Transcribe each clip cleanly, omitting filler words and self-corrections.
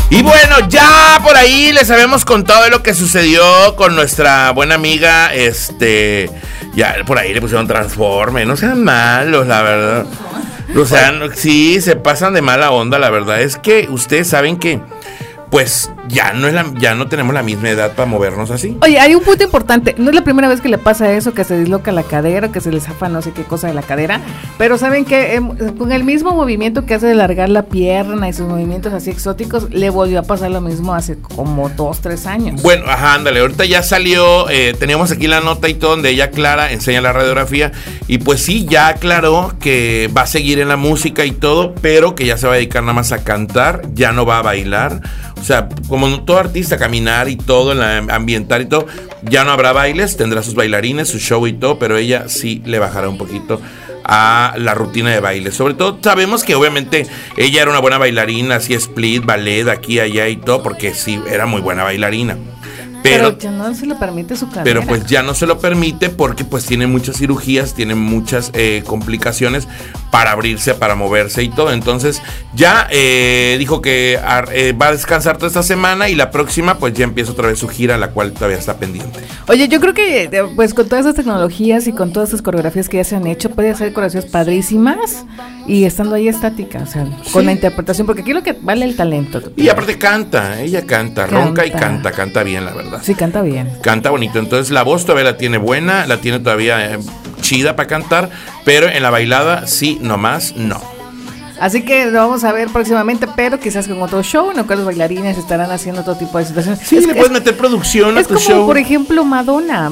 Y bueno, ya por ahí les habíamos contado de lo que sucedió con nuestra buena amiga, ya por ahí le pusieron Transforme, no sean malos, la verdad. O sea, sí, se pasan de mala onda, la verdad es que ustedes saben que pues ya no tenemos la misma edad para movernos así. Oye, hay un punto importante. No es la primera vez que le pasa eso, que se disloca la cadera, que se le zafa no sé qué cosa de la cadera. Pero saben que con el mismo movimiento que hace de largar la pierna y sus movimientos así exóticos, le volvió a pasar lo mismo hace como 2-3 años. Bueno, ajá, ándale, ahorita ya salió, teníamos aquí la nota y todo, donde ella aclara, enseña la radiografía, y pues sí, ya aclaró que va a seguir en la música y todo, pero que ya se va a dedicar nada más a cantar, ya no va a bailar. O sea, como todo artista, caminar y todo, ambientar y todo, ya no habrá bailes, tendrá sus bailarines, su show y todo, pero ella sí le bajará un poquito a la rutina de baile. Sobre todo sabemos que obviamente ella era una buena bailarina, así split, ballet, aquí, allá y todo, porque sí, era muy buena bailarina. Pero ya no se le permite su carrera. Pero pues ya no se lo permite porque pues tiene muchas cirugías, tiene muchas complicaciones para abrirse, para moverse y todo. Entonces ya dijo que va a descansar toda esta semana y la próxima pues ya empieza otra vez su gira, la cual todavía está pendiente. Oye, yo creo que pues con todas esas tecnologías y con todas esas coreografías que ya se han hecho, puede hacer coreografías padrísimas y estando ahí estática, o sea, con la interpretación, porque aquí lo que vale el talento. Y aparte ella canta, ronca y canta bien, la verdad. Sí, canta bien. Canta bonito, entonces la voz todavía la tiene buena, la tiene todavía chida para cantar, pero en la bailada sí, nomás no. Así que lo vamos a ver próximamente, pero quizás con otro show, en el cual los bailarines estarán haciendo otro tipo de situaciones. Sí, le puedes meter producción a tu show. Es como, por ejemplo, Madonna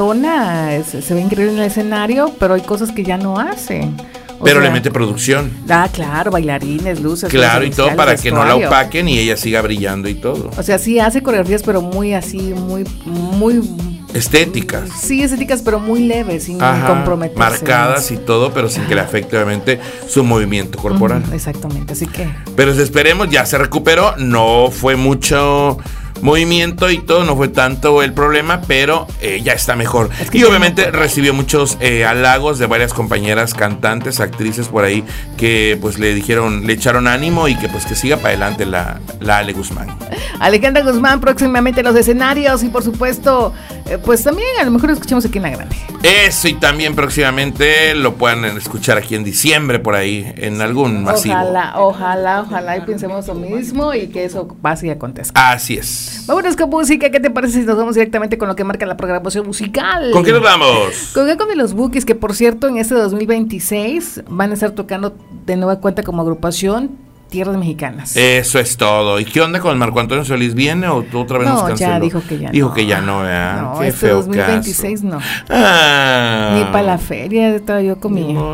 se ve increíble en el escenario, pero hay cosas que ya no hace. Pero le mete producción. Claro, bailarines, luces. Claro, y todo para que no la opaquen y ella siga brillando y todo. O sea, sí hace coreografías, pero muy así, muy estéticas. Sí, estéticas, pero muy leves, sin comprometerse. Marcadas y todo, pero sin que le afecte obviamente su movimiento corporal. Exactamente, así que. Pero esperemos, ya se recuperó, no fue mucho movimiento y todo, no fue tanto el problema, pero ya está mejor. Y obviamente recibió muchos halagos de varias compañeras cantantes, actrices por ahí, que pues le echaron ánimo y que pues que siga para adelante la Ale Guzmán. Alejandra Guzmán próximamente en los escenarios y por supuesto, pues también a lo mejor lo escuchamos aquí en La Grande. Eso, y también próximamente lo puedan escuchar aquí en diciembre por ahí, en algún masivo. Ojalá y pensemos lo mismo y que eso pase y acontezca. Así es. Vámonos con música. ¿Qué te parece si nos vamos directamente con lo que marca la programación musical? ¿Con qué nos vamos? Con Eco de los Bukis, que por cierto en este 2026 van a estar tocando de nueva cuenta como agrupación Tierras Mexicanas. Eso es todo. ¿Y qué onda con Marco Antonio Solís? ¿Viene o tú otra vez nos canceló? No, ya dijo que ya no. Dijo que ya no, ¿verdad? No, qué este feo 2026 caso. No. Ni para la feria estaba yo conmigo.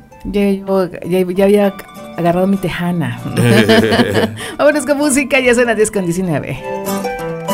Ya había agarrado mi tejana. Vámonos con música, ya son las 10:19.